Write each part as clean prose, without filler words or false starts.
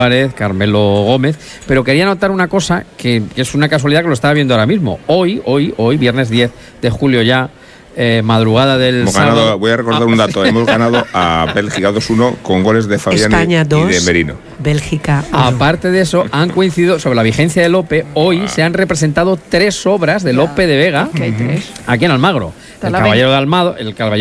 Carmelo Gómez, pero quería notar una cosa que es una casualidad que lo estaba viendo ahora mismo. Hoy, viernes 10 de julio ya, madrugada del sábado. Voy a recordar un dato, hemos ganado a Bélgica 2-1 con goles de Fabián España 2, y de Merino. Bélgica 1. Aparte de eso, han coincidido sobre la vigencia de Lope. Hoy se han representado 3 obras de Lope de Vega aquí en Almagro. El Caballero de Olmedo,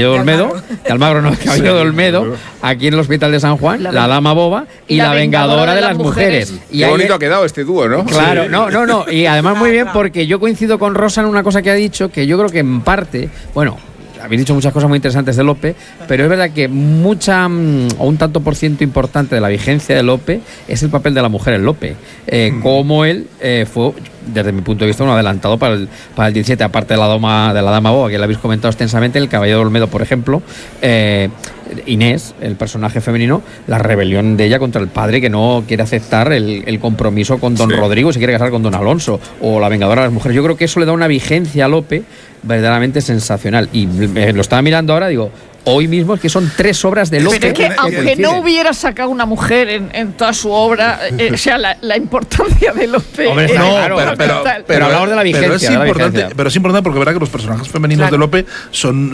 aquí en el Hospital de San Juan, la Dama Boba y la Vengadora de las Mujeres. Qué bonito ha quedado este dúo, ¿no? Claro, sí. no. Y además muy bien, porque yo coincido con Rosa en una cosa que ha dicho, que yo creo que en parte, bueno, habéis dicho muchas cosas muy interesantes de Lope, pero es verdad que o un tanto por ciento importante de la vigencia de Lope es el papel de la mujer en Lope. Como él fue, desde mi punto de vista, un adelantado para el 17, aparte de la Dama Boba, que la habéis comentado extensamente, el Caballero de Olmedo, por ejemplo. Inés, el personaje femenino, la rebelión de ella contra el padre que no quiere aceptar el compromiso con don Rodrigo, se quiere casar con don Alonso, o la Vengadora de las Mujeres. Yo creo que eso le da una vigencia a Lope verdaderamente sensacional. Y lo estaba mirando ahora, digo, hoy mismo es que son 3 obras de Lope. Pero es que aunque no hubiera sacado una mujer en toda su obra, o sea, la importancia de Lope. Hombre, pero hablamos de la vigencia. Pero es importante porque verá que los personajes femeninos de Lope son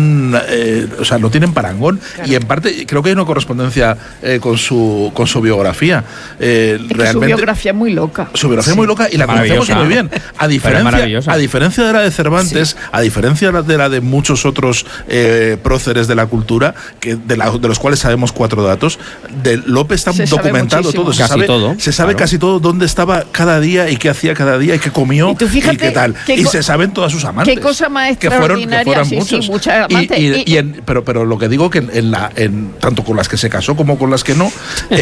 o sea, no tienen parangón. Claro. Y en parte creo que hay una correspondencia con su biografía. Realmente, su biografía es muy loca. Su biografía es muy loca y la conocemos muy bien. A diferencia de la de Cervantes, a diferencia de la de muchos otros próceres de la cultura, de los cuales sabemos 4 datos, de Lope está documentado todo. Se sabe casi todo dónde estaba cada día y qué hacía cada día y qué comió y qué tal. Y se saben todas sus amantes. Qué cosa más extraordinaria. Que fueron muchos. Muchas amantes. Pero lo que digo que tanto con las que se casó como con las que no,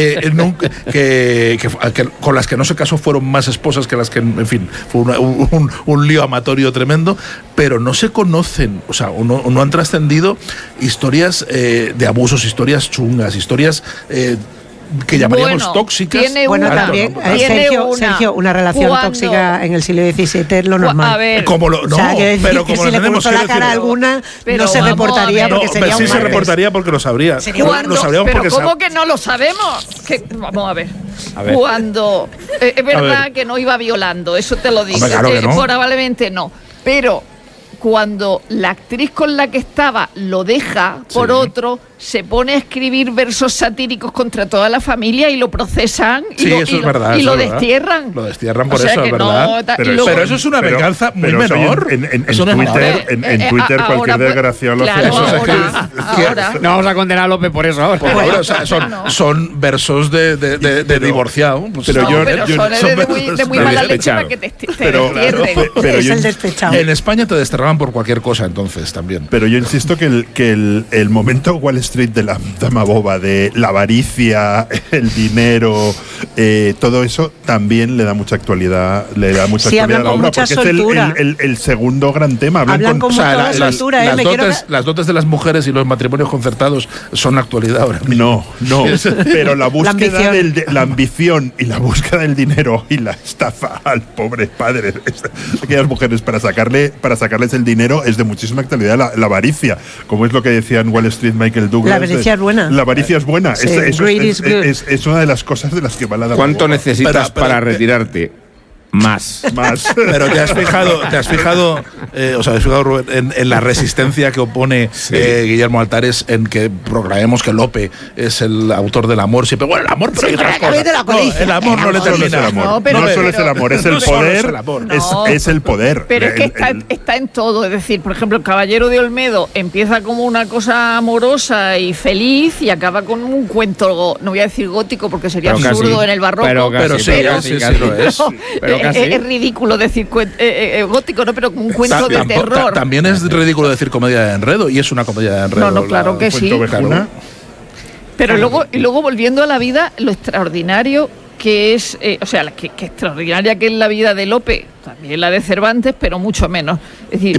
que con las que no se casó fueron más esposas que las que, en fin, fue un lío amatorio tremendo, pero no se conocen, o sea, no han trascendido historias de abusos, historias chungas, historias que llamaríamos tóxicas. También, Sergio, una relación tóxica en el siglo XVII es lo normal. A ver, pero como si le puso la cara a alguna, no se reportaría porque sería sí se reportaría porque lo sabría. Pero ¿cómo que no lo sabemos? Vamos a ver. Cuando es verdad que no iba violando, eso te lo digo. Probablemente no. Pero cuando la actriz con la que estaba lo deja por otro, se pone a escribir versos satíricos contra toda la familia y lo procesan y lo destierran. Lo destierran por eso, es verdad. Pero eso es una venganza muy menor. En Twitter cualquier desgraciado lo hace. No vamos a condenar a Lope por eso ahora. Son versos de divorciado. Pero son de muy mala leche para que te destierren. Es el despechado. En España te desterraban por cualquier cosa entonces también. Pero yo insisto que el momento Wall Street de la Dama Boba, de la avaricia, el dinero, todo eso también le da mucha actualidad, a la obra, porque soltura. Es el segundo gran tema. Hablan con mucha soltura. Las dotes de las mujeres y los matrimonios concertados son actualidad ahora mismo. No, pero la búsqueda la ambición y la búsqueda del dinero y la estafa al pobre padre, aquellas mujeres para sacarles el dinero, es de muchísima actualidad. La avaricia, como es lo que decía en Wall Street Michael Douglas. La avaricia es buena. La avaricia es buena. Sí, es una de las cosas de las que va la Dama ¿Cuánto Boba necesitas para retirarte? Más. Pero te has fijado, Rubén, en la resistencia que opone Guillermo Altares en que proclamemos que Lope es el autor del amor. Siempre, el amor, pero hay otras cosas. El amor no le termina. No solo es el amor, es el poder. Es el poder. Pero es que está en todo. Es decir, por ejemplo, el Caballero de Olmedo empieza como una cosa amorosa y feliz y acaba con un cuento, no voy a decir gótico porque sería absurdo en el barroco. Pero sí lo es. Es ridículo decir gótico, ¿no? Pero un cuento de terror. También es ridículo decir comedia de enredo, y es una comedia de enredo. No, claro que sí. Pero luego volviendo a la vida, lo extraordinario que es, que extraordinaria que es la vida de Lope, también la de Cervantes, pero mucho menos. Es decir,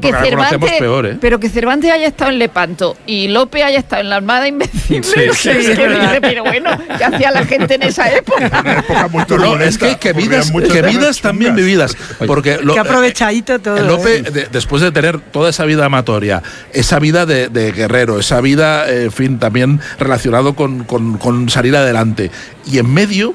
pero que Cervantes haya estado en Lepanto y Lope haya estado en la Armada Invencible. Pero bueno, ¿qué hacía la gente en esa época? Una época muy turbulenta. Es que vidas también vividas. Porque que aprovechadito todo. Lope, después de tener toda esa vida amatoria, esa vida de guerrero, esa vida, en fin, también relacionado con salir adelante, y en medio